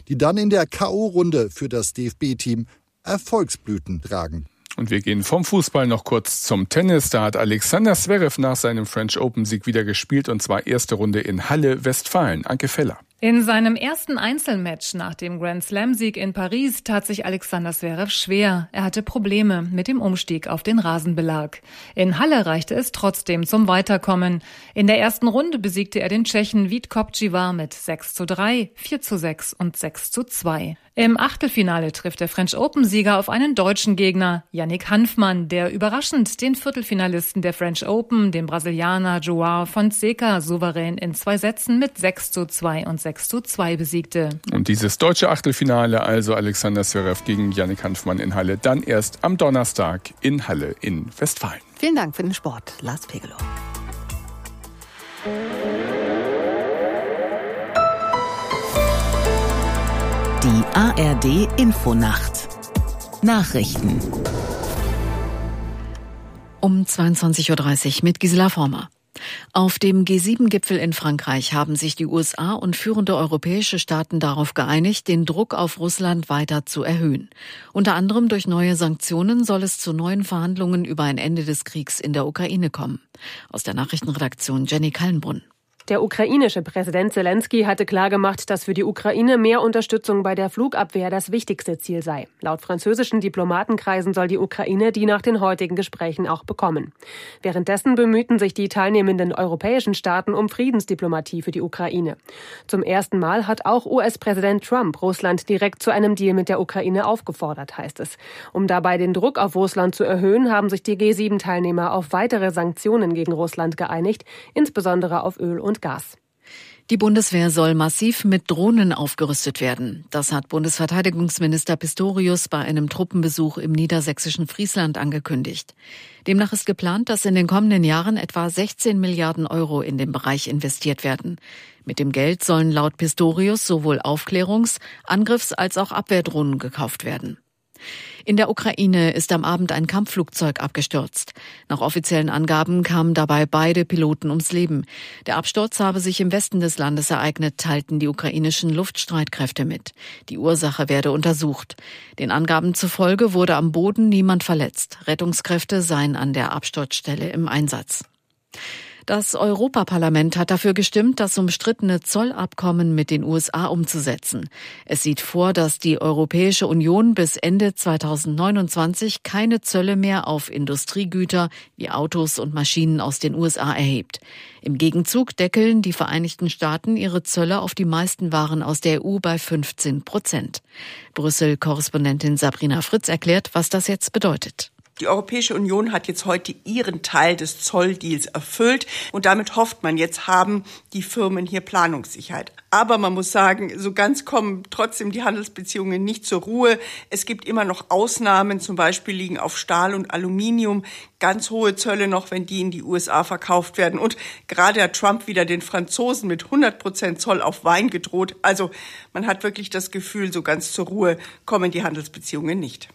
die dann in der K.O.-Runde für das DFB-Team Erfolgsblüten tragen. Und wir gehen vom Fußball noch kurz zum Tennis. Da hat Alexander Zverev nach seinem French Open-Sieg wieder gespielt, und zwar erste Runde in Halle, Westfalen. Anke Feller. In seinem ersten Einzelmatch nach dem Grand-Slam-Sieg in Paris tat sich Alexander Zverev schwer. Er hatte Probleme mit dem Umstieg auf den Rasenbelag. In Halle reichte es trotzdem zum Weiterkommen. In der ersten Runde besiegte er den Tschechen Vít Kopčívar mit 6:3, 4:6 und 6:2. Im Achtelfinale trifft der French Open-Sieger auf einen deutschen Gegner, Yannick Hanfmann, der überraschend den Viertelfinalisten der French Open, den Brasilianer João Fonseca, souverän in 2 Sätzen mit 6:2 und 6:2 besiegte. Und dieses deutsche Achtelfinale, also Alexander Zverev gegen Yannick Hanfmann in Halle, dann erst am Donnerstag in Halle in Westfalen. Vielen Dank für den Sport, Lars Pegelow. Die ARD-Infonacht. Nachrichten. Um 22:30 Uhr mit Gisela Former. Auf dem G7-Gipfel in Frankreich haben sich die USA und führende europäische Staaten darauf geeinigt, den Druck auf Russland weiter zu erhöhen. Unter anderem durch neue Sanktionen soll es zu neuen Verhandlungen über ein Ende des Kriegs in der Ukraine kommen. Aus der Nachrichtenredaktion Jenny Kallenbrunn. Der ukrainische Präsident Zelensky hatte klargemacht, dass für die Ukraine mehr Unterstützung bei der Flugabwehr das wichtigste Ziel sei. Laut französischen Diplomatenkreisen soll die Ukraine die nach den heutigen Gesprächen auch bekommen. Währenddessen bemühten sich die teilnehmenden europäischen Staaten um Friedensdiplomatie für die Ukraine. Zum ersten Mal hat auch US-Präsident Trump Russland direkt zu einem Deal mit der Ukraine aufgefordert, heißt es. Um dabei den Druck auf Russland zu erhöhen, haben sich die G7-Teilnehmer auf weitere Sanktionen gegen Russland geeinigt, insbesondere auf Öl und Gas. Die Bundeswehr soll massiv mit Drohnen aufgerüstet werden. Das hat Bundesverteidigungsminister Pistorius bei einem Truppenbesuch im niedersächsischen Friesland angekündigt. Demnach ist geplant, dass in den kommenden Jahren etwa 16 Milliarden Euro in den Bereich investiert werden. Mit dem Geld sollen laut Pistorius sowohl Aufklärungs-, Angriffs- als auch Abwehrdrohnen gekauft werden. In der Ukraine ist am Abend ein Kampfflugzeug abgestürzt. Nach offiziellen Angaben kamen dabei beide Piloten ums Leben. Der Absturz habe sich im Westen des Landes ereignet, teilten die ukrainischen Luftstreitkräfte mit. Die Ursache werde untersucht. Den Angaben zufolge wurde am Boden niemand verletzt. Rettungskräfte seien an der Absturzstelle im Einsatz. Das Europaparlament hat dafür gestimmt, das umstrittene Zollabkommen mit den USA umzusetzen. Es sieht vor, dass die Europäische Union bis Ende 2029 keine Zölle mehr auf Industriegüter wie Autos und Maschinen aus den USA erhebt. Im Gegenzug deckeln die Vereinigten Staaten ihre Zölle auf die meisten Waren aus der EU bei 15%. Brüssel-Korrespondentin Sabrina Fritz erklärt, was das jetzt bedeutet. Die Europäische Union hat jetzt heute ihren Teil des Zolldeals erfüllt und damit hofft man, jetzt haben die Firmen hier Planungssicherheit. Aber man muss sagen, so ganz kommen trotzdem die Handelsbeziehungen nicht zur Ruhe. Es gibt immer noch Ausnahmen, zum Beispiel liegen auf Stahl und Aluminium ganz hohe Zölle noch, wenn die in die USA verkauft werden. Und gerade hat Trump wieder den Franzosen mit 100% Zoll auf Wein gedroht. Also man hat wirklich das Gefühl, so ganz zur Ruhe kommen die Handelsbeziehungen nicht.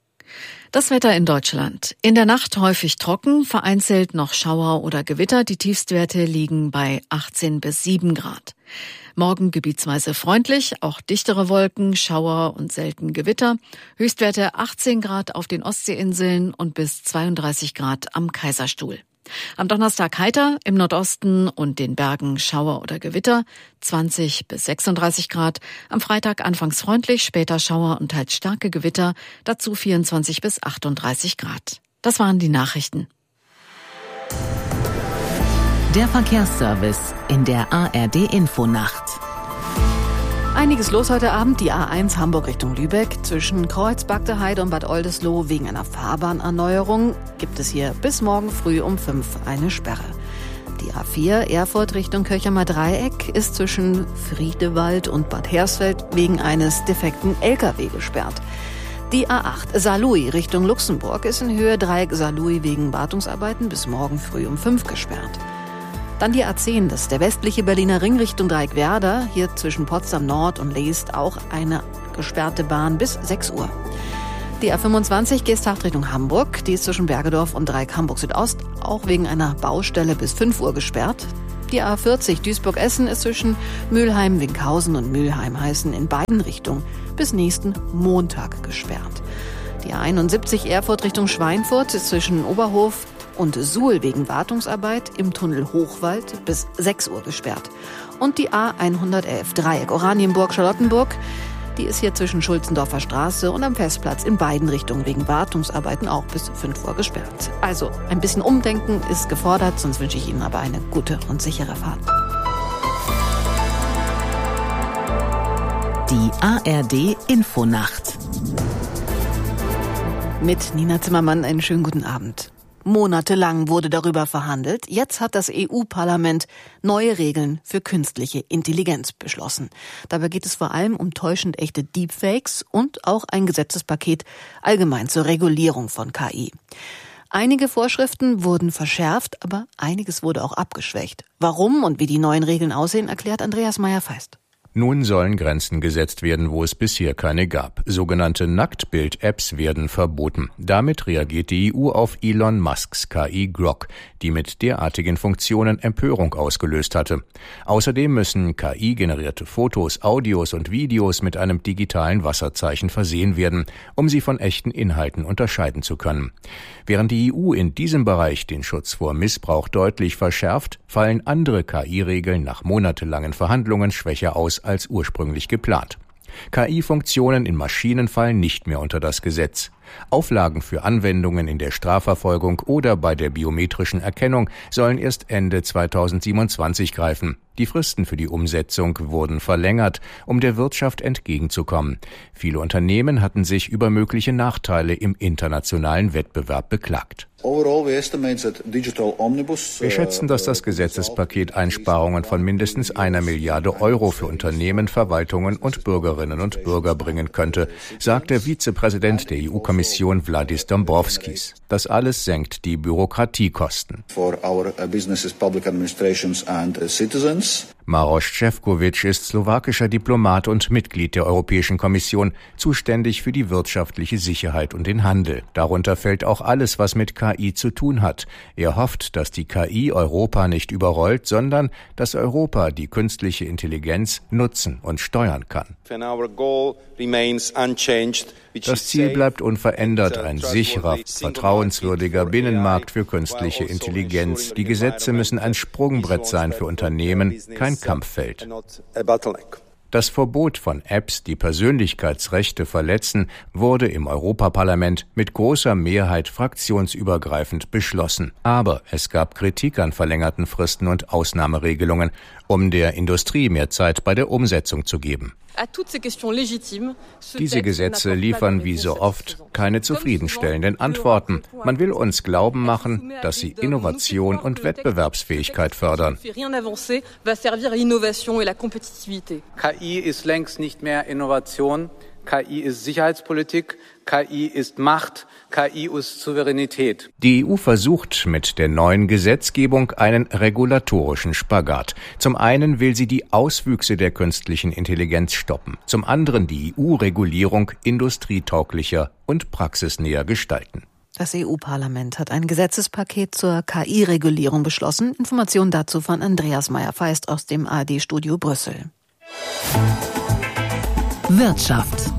Das Wetter in Deutschland. In der Nacht häufig trocken, vereinzelt noch Schauer oder Gewitter. Die Tiefstwerte liegen bei 18 bis 7 Grad. Morgen gebietsweise freundlich, auch dichtere Wolken, Schauer und selten Gewitter. Höchstwerte 18 Grad auf den Ostseeinseln und bis 32 Grad am Kaiserstuhl. Am Donnerstag heiter, im Nordosten und den Bergen Schauer oder Gewitter, 20 bis 36 Grad. Am Freitag anfangs freundlich, später Schauer und teils starke Gewitter, dazu 24 bis 38 Grad. Das waren die Nachrichten. Der Verkehrsservice in der ARD-Infonacht. Einiges los heute Abend. Die A1 Hamburg Richtung Lübeck. Zwischen Kreuz-Bagde Heide und Bad Oldesloe wegen einer Fahrbahnerneuerung gibt es hier bis morgen früh um 5 eine Sperre. Die A4 Erfurt Richtung Kirchheimer Dreieck ist zwischen Friedewald und Bad Hersfeld wegen eines defekten LKW gesperrt. Die A8 Saarlouis Richtung Luxemburg ist in Höhe Dreieck Saarlouis wegen Wartungsarbeiten bis morgen früh um 5 gesperrt. Dann die A10, das ist der westliche Berliner Ring Richtung Dreieckwerder. Hier zwischen Potsdam Nord und Leest auch eine gesperrte Bahn bis 6 Uhr. Die A25 Geesthacht Richtung Hamburg. Die ist zwischen Bergedorf und Dreieck Hamburg Südost auch wegen einer Baustelle bis 5 Uhr gesperrt. Die A40 Duisburg-Essen ist zwischen Mülheim, Winkhausen und Mülheim-Heißen in beiden Richtungen bis nächsten Montag gesperrt. Die A71 Erfurt Richtung Schweinfurt ist zwischen Oberhof und Suhl wegen Wartungsarbeit im Tunnel Hochwald bis 6 Uhr gesperrt. Und die A111 Dreieck Oranienburg-Charlottenburg, die ist hier zwischen Schulzendorfer Straße und am Festplatz in beiden Richtungen wegen Wartungsarbeiten auch bis 5 Uhr gesperrt. Also ein bisschen Umdenken ist gefordert, sonst wünsche ich Ihnen aber eine gute und sichere Fahrt. Die ARD Infonacht. Mit Nina Zimmermann einen schönen guten Abend. Monatelang wurde darüber verhandelt. Jetzt hat das EU-Parlament neue Regeln für künstliche Intelligenz beschlossen. Dabei geht es vor allem um täuschend echte Deepfakes und auch ein Gesetzespaket allgemein zur Regulierung von KI. Einige Vorschriften wurden verschärft, aber einiges wurde auch abgeschwächt. Warum und wie die neuen Regeln aussehen, erklärt Andreas Meyer-Feist. Nun sollen Grenzen gesetzt werden, wo es bisher keine gab. Sogenannte Nacktbild-Apps werden verboten. Damit reagiert die EU auf Elon Musks KI Grok, die mit derartigen Funktionen Empörung ausgelöst hatte. Außerdem müssen KI-generierte Fotos, Audios und Videos mit einem digitalen Wasserzeichen versehen werden, um sie von echten Inhalten unterscheiden zu können. Während die EU in diesem Bereich den Schutz vor Missbrauch deutlich verschärft, fallen andere KI-Regeln nach monatelangen Verhandlungen schwächer aus als ursprünglich geplant. KI-Funktionen in Maschinen fallen nicht mehr unter das Gesetz. Auflagen für Anwendungen in der Strafverfolgung oder bei der biometrischen Erkennung sollen erst Ende 2027 greifen. Die Fristen für die Umsetzung wurden verlängert, um der Wirtschaft entgegenzukommen. Viele Unternehmen hatten sich über mögliche Nachteile im internationalen Wettbewerb beklagt. Wir schätzen, dass das Gesetzespaket Einsparungen von mindestens 1 Milliarde Euro für Unternehmen, Verwaltungen und Bürgerinnen und Bürger bringen könnte, sagte Vizepräsident der EU-Kommission Valdis Dombrovskis. Das alles senkt die Bürokratiekosten. Maroš Šefčovič ist slowakischer Diplomat und Mitglied der Europäischen Kommission, zuständig für die wirtschaftliche Sicherheit und den Handel. Darunter fällt auch alles, was mit KI zu tun hat. Er hofft, dass die KI Europa nicht überrollt, sondern dass Europa die künstliche Intelligenz nutzen und steuern kann. Das Ziel bleibt unverändert, ein sicherer, vertrauenswürdiger Binnenmarkt für künstliche Intelligenz. Die Gesetze müssen ein Sprungbrett sein für Unternehmen, kein Kampffeld. Das Verbot von Apps, die Persönlichkeitsrechte verletzen, wurde im Europaparlament mit großer Mehrheit fraktionsübergreifend beschlossen. Aber es gab Kritik an verlängerten Fristen und Ausnahmeregelungen, um der Industrie mehr Zeit bei der Umsetzung zu geben. Diese Gesetze liefern wie so oft keine zufriedenstellenden Antworten. Man will uns glauben machen, dass sie Innovation und Wettbewerbsfähigkeit fördern. KI ist längst nicht mehr Innovation. KI ist Sicherheitspolitik, KI ist Macht, KI ist Souveränität. Die EU versucht mit der neuen Gesetzgebung einen regulatorischen Spagat. Zum einen will sie die Auswüchse der künstlichen Intelligenz stoppen, zum anderen die EU-Regulierung industrietauglicher und praxisnäher gestalten. Das EU-Parlament hat ein Gesetzespaket zur KI-Regulierung beschlossen. Informationen dazu von Andreas Meyer-Feist aus dem ARD-Studio Brüssel. Wirtschaft.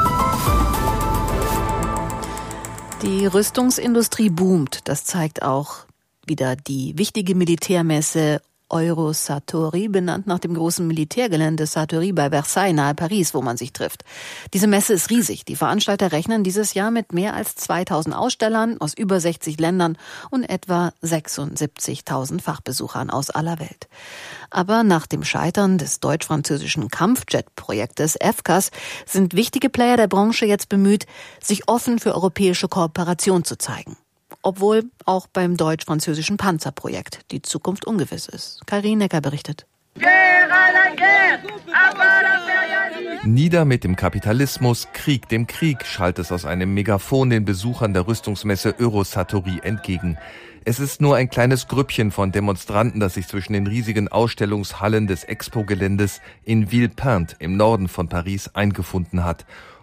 Die Rüstungsindustrie boomt. Das zeigt auch wieder die wichtige Militärmesse Eurosatory, benannt nach dem großen Militärgelände Satory bei Versailles nahe Paris, wo man sich trifft. Diese Messe ist riesig. Die Veranstalter rechnen dieses Jahr mit mehr als 2000 Ausstellern aus über 60 Ländern und etwa 76.000 Fachbesuchern aus aller Welt. Aber nach dem Scheitern des deutsch-französischen Kampfjet-Projektes FCAS sind wichtige Player der Branche jetzt bemüht, sich offen für europäische Kooperation zu zeigen. Obwohl auch beim deutsch-französischen Panzerprojekt die Zukunft ungewiss ist. Karin Necker berichtet. Nieder mit dem Kapitalismus, Krieg dem Krieg, schallt es aus einem Megafon den Besuchern der Rüstungsmesse Eurosatory entgegen. Es ist nur ein kleines Grüppchen von Demonstranten, das sich zwischen den riesigen Ausstellungshallen des Expo-Geländes in Villepinte im Norden von Paris eingefunden hat.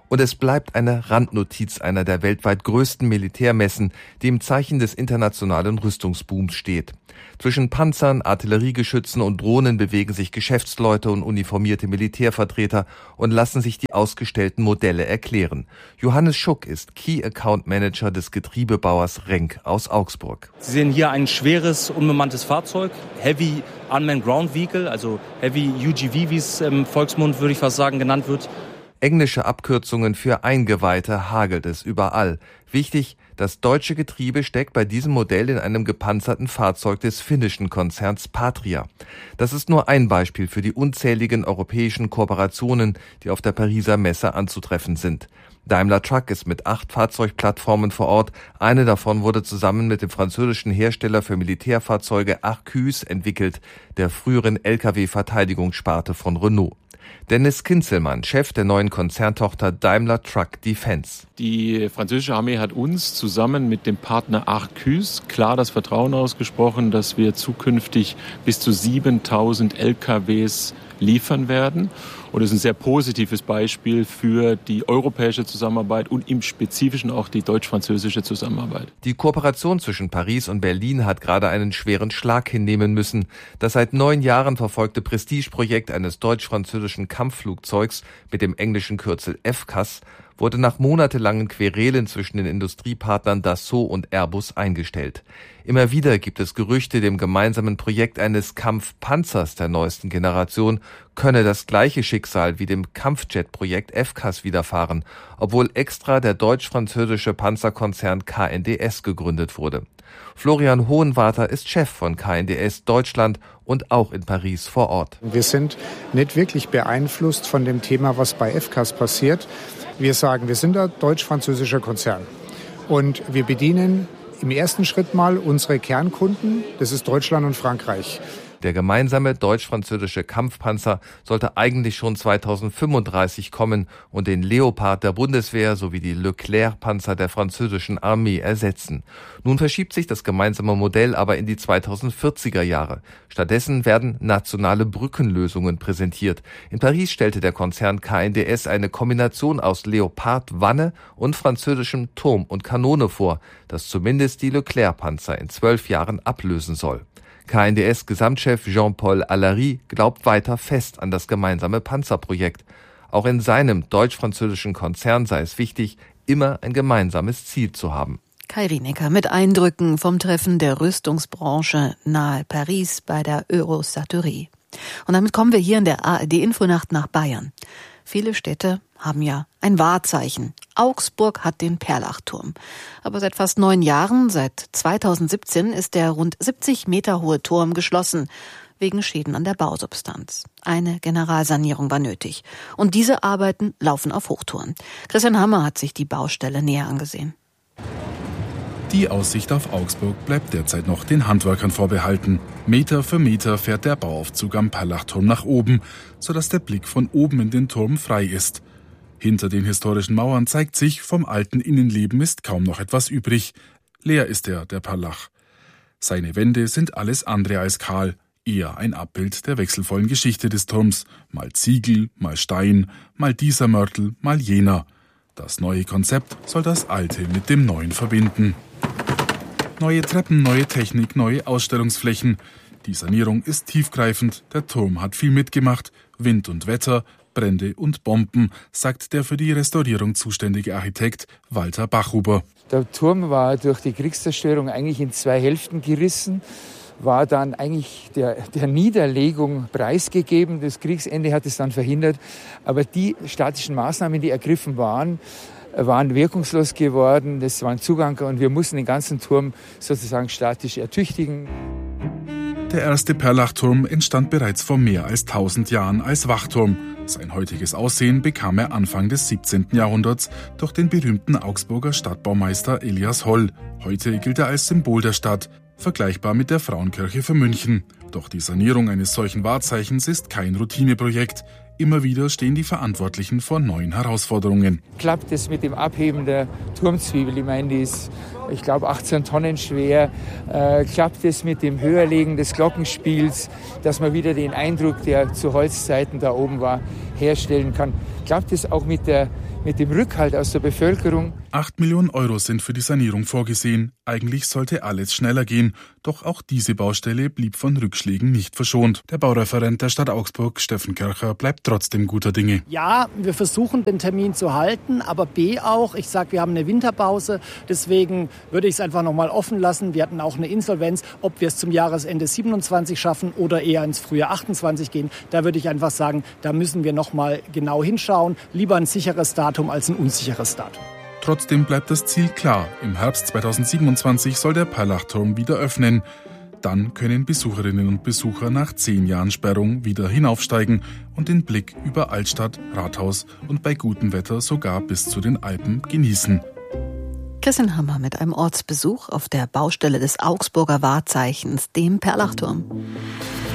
Und es bleibt eine Randnotiz einer der weltweit größten Militärmessen, die im Zeichen des internationalen Rüstungsbooms steht. Zwischen Panzern, Artilleriegeschützen und Drohnen bewegen sich Geschäftsleute und uniformierte Militärvertreter und lassen sich die ausgestellten Modelle erklären. Johannes Schuck ist Key Account Manager des Getriebebauers Renk aus Augsburg. Sie sehen hier ein schweres, unbemanntes Fahrzeug, Heavy Unmanned Ground Vehicle, also Heavy UGV, wie es im Volksmund, würde ich fast sagen, genannt wird. Englische Abkürzungen für Eingeweihte hagelt es überall. Wichtig, das deutsche Getriebe steckt bei diesem Modell in einem gepanzerten Fahrzeug des finnischen Konzerns Patria. Das ist nur ein Beispiel für die unzähligen europäischen Kooperationen, die auf der Pariser Messe anzutreffen sind. Daimler Truck ist mit 8 Fahrzeugplattformen vor Ort. Eine davon wurde zusammen mit dem französischen Hersteller für Militärfahrzeuge Arquus entwickelt, der früheren Lkw-Verteidigungssparte von Renault. Dennis Kinzelmann, Chef der neuen Konzerntochter Daimler Truck Defense. Die französische Armee hat uns zusammen mit dem Partner Arquus klar das Vertrauen ausgesprochen, dass wir zukünftig bis zu 7000 LKWs liefern werden. Und es ist ein sehr positives Beispiel für die europäische Zusammenarbeit und im Spezifischen auch die deutsch-französische Zusammenarbeit. Die Kooperation zwischen Paris und Berlin hat gerade einen schweren Schlag hinnehmen müssen. Das seit 9 Jahren verfolgte Prestigeprojekt eines deutsch-französischen Kampfflugzeugs mit dem englischen Kürzel FCAS wurde nach monatelangen Querelen zwischen den Industriepartnern Dassault und Airbus eingestellt. Immer wieder gibt es Gerüchte, dem gemeinsamen Projekt eines Kampfpanzers der neuesten Generation könne das gleiche Schicksal wie dem Kampfjet-Projekt FCAS widerfahren, obwohl extra der deutsch-französische Panzerkonzern KNDS gegründet wurde. Florian Hohenwarter ist Chef von KNDS Deutschland und auch in Paris vor Ort. Wir sind nicht wirklich beeinflusst von dem Thema, was bei FCAS passiert. Wir sagen, wir sind ein deutsch-französischer Konzern und wir bedienen im ersten Schritt mal unsere Kernkunden, das ist Deutschland und Frankreich. Der gemeinsame deutsch-französische Kampfpanzer sollte eigentlich schon 2035 kommen und den Leopard der Bundeswehr sowie die Leclerc-Panzer der französischen Armee ersetzen. Nun verschiebt sich das gemeinsame Modell aber in die 2040er Jahre. Stattdessen werden nationale Brückenlösungen präsentiert. In Paris stellte der Konzern KNDS eine Kombination aus Leopard-Wanne und französischem Turm und Kanone vor, das zumindest die Leclerc-Panzer in 12 Jahren ablösen soll. KNDS-Gesamtchef Jean-Paul Allary glaubt weiter fest an das gemeinsame Panzerprojekt. Auch in seinem deutsch-französischen Konzern sei es wichtig, immer ein gemeinsames Ziel zu haben. Kai Rienecker mit Eindrücken vom Treffen der Rüstungsbranche nahe Paris bei der Eurosatorie. Und damit kommen wir hier in der ARD-Infonacht nach Bayern. Viele Städte haben ja ein Wahrzeichen. Augsburg hat den Perlachturm. Aber seit fast 9 Jahren, seit 2017, ist der rund 70 Meter hohe Turm geschlossen, wegen Schäden an der Bausubstanz. Eine Generalsanierung war nötig. Und diese Arbeiten laufen auf Hochtouren. Christian Hammer hat sich die Baustelle näher angesehen. Die Aussicht auf Augsburg bleibt derzeit noch den Handwerkern vorbehalten. Meter für Meter fährt der Bauaufzug am Perlachturm nach oben, sodass der Blick von oben in den Turm frei ist. Hinter den historischen Mauern zeigt sich, vom alten Innenleben ist kaum noch etwas übrig. Leer ist der Perlach. Seine Wände sind alles andere als kahl, eher ein Abbild der wechselvollen Geschichte des Turms. Mal Ziegel, mal Stein, mal dieser Mörtel, mal jener. Das neue Konzept soll das Alte mit dem Neuen verbinden. Neue Treppen, neue Technik, neue Ausstellungsflächen. Die Sanierung ist tiefgreifend, der Turm hat viel mitgemacht, Wind und Wetter, Brände und Bomben, sagt der für die Restaurierung zuständige Architekt Walter Bachhuber. Der Turm war durch die Kriegszerstörung eigentlich in 2 Hälften gerissen, war dann eigentlich der Niederlegung preisgegeben. Das Kriegsende hat es dann verhindert. Aber die statischen Maßnahmen, die ergriffen waren wirkungslos geworden. Das war ein Zugang und wir mussten den ganzen Turm sozusagen statisch ertüchtigen. Der erste Perlachturm entstand bereits vor mehr als 1000 Jahren als Wachturm. Sein heutiges Aussehen bekam er Anfang des 17. Jahrhunderts durch den berühmten Augsburger Stadtbaumeister Elias Holl. Heute gilt er als Symbol der Stadt, vergleichbar mit der Frauenkirche für München. Doch die Sanierung eines solchen Wahrzeichens ist kein Routineprojekt. Immer wieder stehen die Verantwortlichen vor neuen Herausforderungen. Klappt es mit dem Abheben der Turmzwiebel? Ich meine, die ist ich glaube 18 Tonnen schwer. Klappt es mit dem Höherlegen des Glockenspiels, dass man wieder den Eindruck, der zu Holzzeiten da oben war, herstellen kann? Klappt es auch mit dem Rückhalt aus der Bevölkerung? 8 Millionen Euro sind für die Sanierung vorgesehen. Eigentlich sollte alles schneller gehen. Doch auch diese Baustelle blieb von Rückschlägen nicht verschont. Der Baureferent der Stadt Augsburg, Steffen Kircher, bleibt trotzdem guter Dinge. Ja, wir versuchen den Termin zu halten, aber B auch. Ich sage, wir haben eine Winterpause. Deswegen würde ich es einfach nochmal offen lassen. Wir hatten auch eine Insolvenz. Ob wir es zum Jahresende 27 schaffen oder eher ins Frühjahr 28 gehen, da würde ich einfach sagen, da müssen wir nochmal genau hinschauen. Lieber ein sicheres Datum als ein unsicheres Datum. Trotzdem bleibt das Ziel klar. Im Herbst 2027 soll der Perlachturm wieder öffnen. Dann können Besucherinnen und Besucher nach 10 Jahren Sperrung wieder hinaufsteigen und den Blick über Altstadt, Rathaus und bei gutem Wetter sogar bis zu den Alpen genießen. Christian Hammer mit einem Ortsbesuch auf der Baustelle des Augsburger Wahrzeichens, dem Perlachturm.